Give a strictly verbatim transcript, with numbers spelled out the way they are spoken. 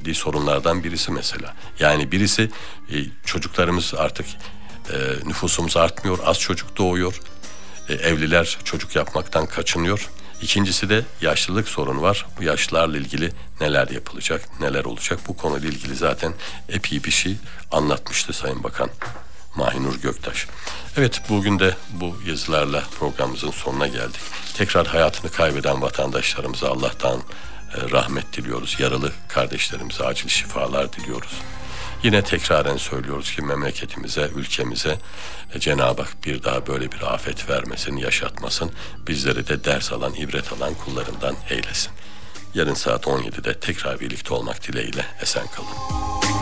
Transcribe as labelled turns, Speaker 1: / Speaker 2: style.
Speaker 1: ciddi sorunlardan birisi mesela. Yani birisi e, çocuklarımız artık e, nüfusumuz artmıyor, az çocuk doğuyor. E, evliler çocuk yapmaktan kaçınıyor. İkincisi de yaşlılık sorunu var. Bu yaşlılarla ilgili neler yapılacak, neler olacak? Bu konuyla ilgili zaten epey bir şey anlatmıştı Sayın Bakan Mahinur Göktaş. Evet, bugün de bu yazılarla programımızın sonuna geldik. Tekrar hayatını kaybeden vatandaşlarımıza Allah'tan e, rahmet diliyoruz. Yaralı kardeşlerimize acil şifalar diliyoruz. Yine tekraren söylüyoruz ki memleketimize, ülkemize e, Cenab-ı Hak bir daha böyle bir afet vermesin, yaşatmasın. Bizleri de ders alan, ibret alan kullarından eylesin. Yarın saat on yedide tekrar birlikte olmak dileğiyle esen kalın.